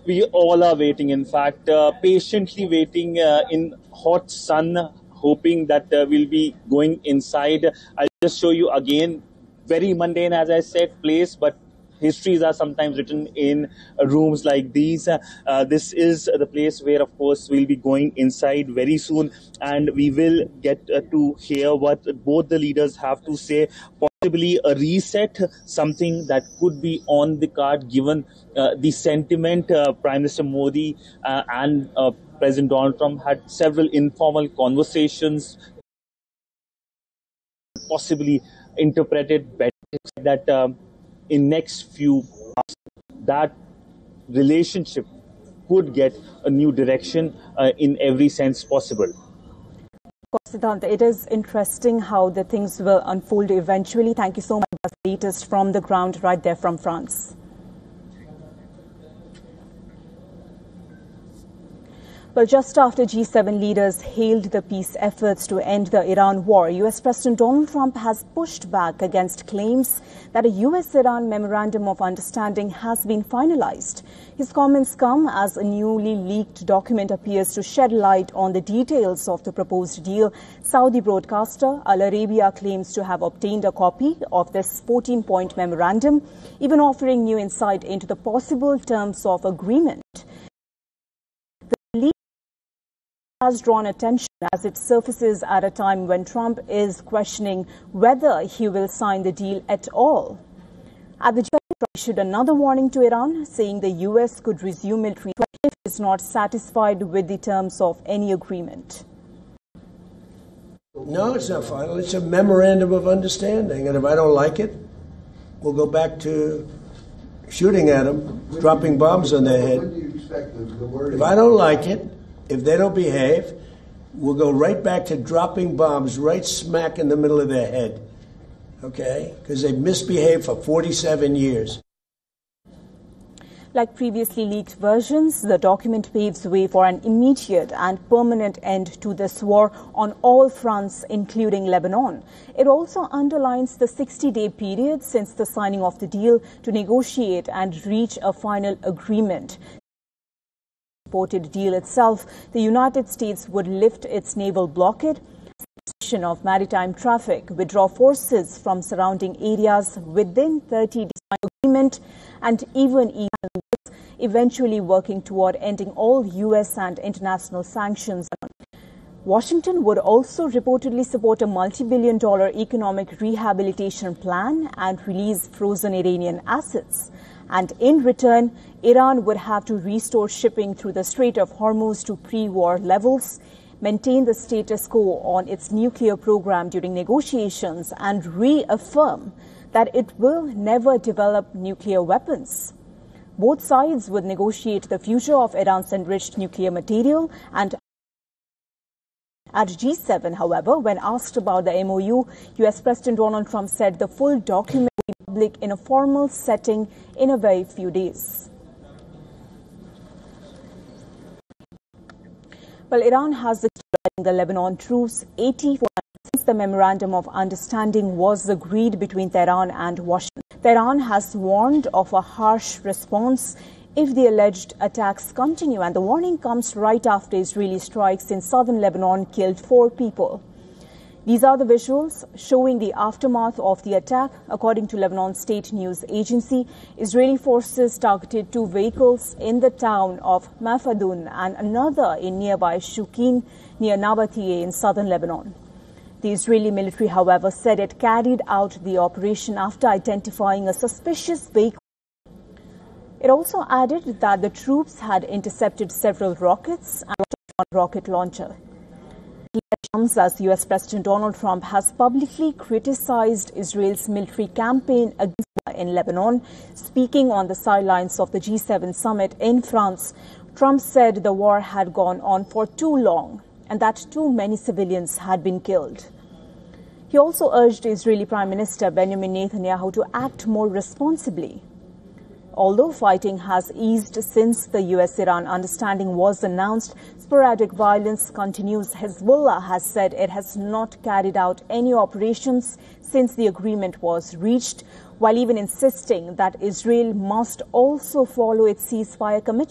We all are waiting, in fact, patiently waiting in hot sun, hoping that we'll be going inside. I'll just show you again, very mundane, as I said, place, but histories are sometimes written in rooms like these. This is the place where, of course, we'll be going inside very soon, and we will get to hear what both the leaders have to say. Possibly a reset, something that could be on the card given the sentiment. Prime Minister Modi and President Donald Trump had several informal conversations, possibly interpreted better, that in next few months that relationship could get a new direction in every sense possible. Siddhant, it is interesting how the things will unfold eventually. Thank you so much. That's the latest from the ground right there from France. Well, just after G7 leaders hailed the peace efforts to end the Iran war, US President Donald Trump has pushed back against claims that a US-Iran Memorandum of Understanding has been finalized. His comments come as a newly leaked document appears to shed light on the details of the proposed deal. Saudi broadcaster Al Arabiya claims to have obtained a copy of this 14-point memorandum, even offering new insight into the possible terms of agreement. Has drawn attention as it surfaces at a time when Trump is questioning whether he will sign the deal at all. At the G7, Trump issued another warning to Iran, saying the US could resume military if it is not satisfied with the terms of any agreement. No, it's not final. It's a memorandum of understanding, and if I don't like it, we'll go back to shooting at them, dropping bombs on their head. If I don't like it, if they don't behave, we'll go right back to dropping bombs right smack in the middle of their head, okay? Because they've misbehaved for 47 years. Like previously leaked versions, the document paves the way for an immediate and permanent end to this war on all fronts, including Lebanon. It also underlines the 60-day period since the signing of the deal to negotiate and reach a final agreement. Reported deal itself, the United States would lift its naval blockade, suspension of maritime traffic, withdraw forces from surrounding areas within 30 days agreement, and even eventually working toward ending all U.S. and international sanctions. Washington would also reportedly support a multi-billion-dollar economic rehabilitation plan and release frozen Iranian assets. And in return, Iran would have to restore shipping through the Strait of Hormuz to pre-war levels, maintain the status quo on its nuclear program during negotiations, and reaffirm that it will never develop nuclear weapons. Both sides would negotiate the future of Iran's enriched nuclear material. And at G7, however, when asked about the MOU, US President Donald Trump said the full document will be public in a formal setting in a very few days. Well, Iran has the Lebanon troops 84 since the Memorandum of Understanding was agreed between Tehran and Washington. Tehran has warned of a harsh response if the alleged attacks continue, and the warning comes right after Israeli strikes in southern Lebanon killed 4 people. These are the visuals showing the aftermath of the attack. According to Lebanon State News Agency, Israeli forces targeted 2 vehicles in the town of Mafadun and another in nearby Shukin near Nabateeh in southern Lebanon. The Israeli military, however, said it carried out the operation after identifying a suspicious vehicle. It also added that the troops had intercepted several rockets and one rocket launcher. Comes as US President Donald Trump has publicly criticized Israel's military campaign against in Lebanon. Speaking on the sidelines of the G7 summit in France, Trump said the war had gone on for too long and that too many civilians had been killed. He also urged Israeli Prime Minister Benjamin Netanyahu to act more responsibly. Although fighting has eased since the US-Iran understanding was announced, sporadic violence continues. Hezbollah has said it has not carried out any operations since the agreement was reached, while even insisting that Israel must also follow its ceasefire commitment.